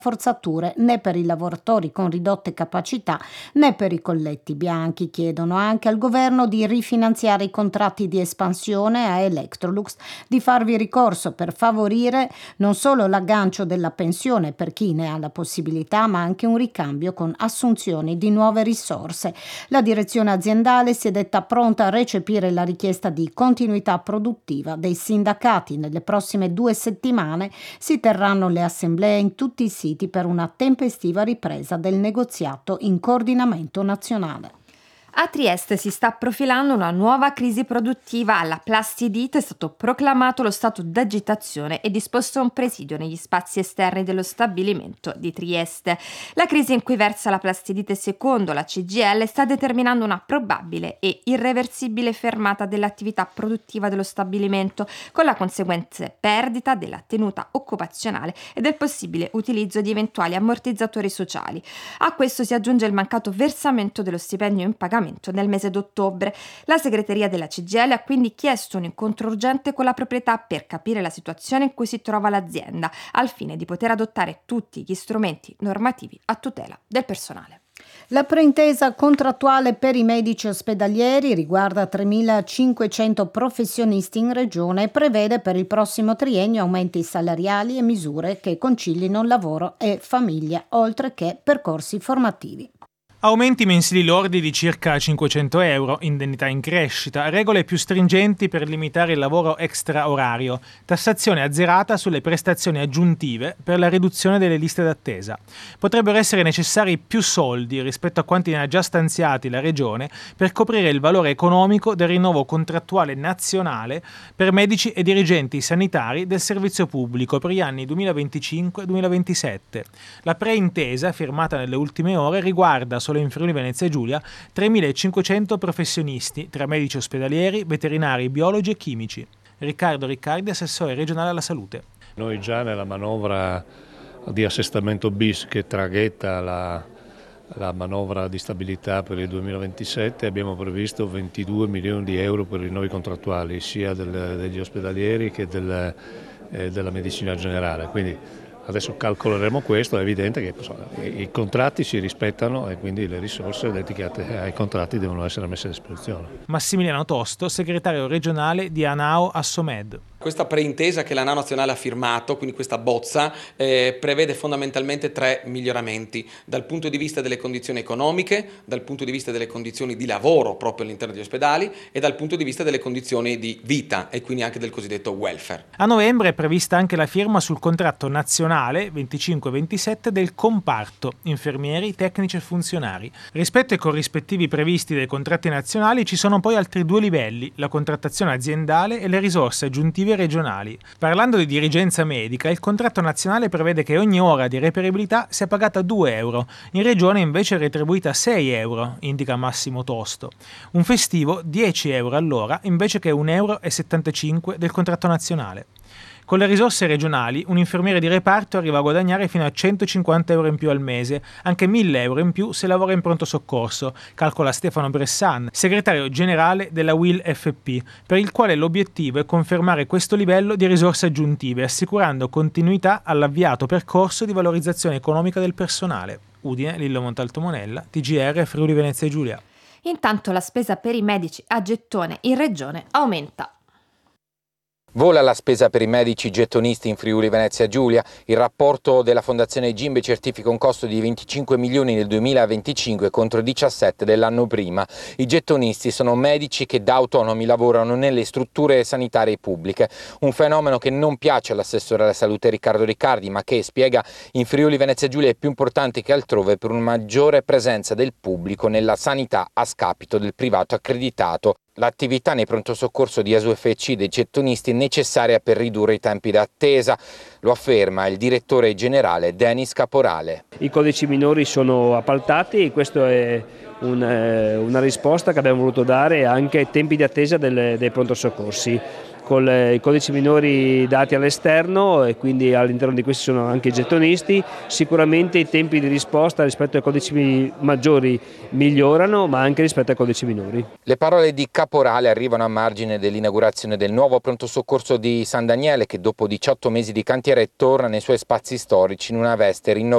forzature né per i lavoratori con ridotte capacità né per i colletti bianchi. Chiedono anche al governo di rifinanziare i contratti di espansione a Electrolux, di farvi ricorso per favorire non solo l'aggancio della pensione per chi ne ha la possibilità, ma anche un ricambio con assunzioni di nuove risorse. La direzione aziendale si è detta pronta a recepire la richiesta di continuità produttiva dei sindacati. Nelle prossime 2 settimane si terranno le assemblee in tutti i siti per una tempestiva ripresa del negoziato in coordinamento nazionale. A Trieste si sta profilando una nuova crisi produttiva. Alla Plastidit è stato proclamato lo stato d'agitazione e disposto un presidio negli spazi esterni dello stabilimento di Trieste. La crisi in cui versa la Plastidit, secondo la CGIL, sta determinando una probabile e irreversibile fermata dell'attività produttiva dello stabilimento, con la conseguente perdita della tenuta occupazionale e del possibile utilizzo di eventuali ammortizzatori sociali. A questo si aggiunge il mancato versamento dello stipendio in pagamento nel mese d'ottobre. La segreteria della CGIL ha quindi chiesto un incontro urgente con la proprietà per capire la situazione in cui si trova l'azienda, al fine di poter adottare tutti gli strumenti normativi a tutela del personale. La preintesa contrattuale per i medici ospedalieri riguarda 3.500 professionisti in regione e prevede per il prossimo triennio aumenti salariali e misure che concilino lavoro e famiglia, oltre che percorsi formativi. Aumenti mensili lordi di circa 500 euro, indennità in crescita, regole più stringenti per limitare il lavoro extraorario, tassazione azzerata sulle prestazioni aggiuntive per la riduzione delle liste d'attesa. Potrebbero essere necessari più soldi rispetto a quanti ne ha già stanziati la Regione per coprire il valore economico del rinnovo contrattuale nazionale per medici e dirigenti sanitari del servizio pubblico per gli anni 2025-2027. La preintesa, firmata nelle ultime ore, riguarda solo in Friuli Venezia Giulia 3.500 professionisti tra medici ospedalieri, veterinari, biologi e chimici. Riccardo Riccardi, assessore regionale alla salute. Noi già nella manovra di assestamento bis che traghetta la manovra di stabilità per il 2027 abbiamo previsto 22 milioni di euro per i rinnovi contrattuali sia degli ospedalieri che della medicina generale. Quindi adesso calcoleremo questo, è evidente che i contratti si rispettano e quindi le risorse dedicate ai contratti devono essere messe a disposizione. Massimiliano Tosto, segretario regionale di ANAO Assomed. Questa preintesa che la NAO nazionale ha firmato, quindi questa bozza, prevede fondamentalmente 3 miglioramenti dal punto di vista delle condizioni economiche, dal punto di vista delle condizioni di lavoro proprio all'interno degli ospedali e dal punto di vista delle condizioni di vita e quindi anche del cosiddetto welfare. A novembre è prevista anche la firma sul contratto nazionale 25-27 del comparto infermieri, tecnici e funzionari. Rispetto ai corrispettivi previsti dai contratti nazionali ci sono poi altri 2 livelli, la contrattazione aziendale e le risorse aggiuntive regionali. Parlando di dirigenza medica, il contratto nazionale prevede che ogni ora di reperibilità sia pagata 2 euro, in regione invece è retribuita 6 euro, indica Massimo Tosto. Un festivo 10 euro all'ora invece che 1,75 euro del contratto nazionale. Con le risorse regionali, un infermiere di reparto arriva a guadagnare fino a 150 euro in più al mese, anche 1.000 euro in più se lavora in pronto soccorso, calcola Stefano Bressan, segretario generale della UIL FP, per il quale l'obiettivo è confermare questo livello di risorse aggiuntive, assicurando continuità all'avviato percorso di valorizzazione economica del personale. Udine, Lillo Montalto Monella, TGR, Friuli Venezia Giulia. Intanto la spesa per i medici a gettone in regione aumenta. Vola la spesa per i medici gettonisti in Friuli Venezia Giulia. Il rapporto della Fondazione Gimbe certifica un costo di 25 milioni nel 2025 contro 17 dell'anno prima. I gettonisti sono medici che da autonomi lavorano nelle strutture sanitarie pubbliche, un fenomeno che non piace all'assessore alla salute Riccardo Riccardi, ma che, spiega, in Friuli Venezia Giulia è più importante che altrove per una maggiore presenza del pubblico nella sanità a scapito del privato accreditato. L'attività nei pronto soccorso di ASUFC dei gettonisti è necessaria per ridurre i tempi d'attesa, lo afferma il direttore generale Denis Caporale. I codici minori sono appaltati e questo è una risposta che abbiamo voluto dare anche ai tempi di attesa dei pronto soccorsi. Con i codici minori dati all'esterno e quindi all'interno di questi sono anche i gettonisti, sicuramente i tempi di risposta rispetto ai codici maggiori migliorano, ma anche rispetto ai codici minori. Le parole di Caporale arrivano a margine dell'inaugurazione del nuovo pronto soccorso di San Daniele, che dopo 18 mesi di cantiere torna nei suoi spazi storici in una veste rinnovata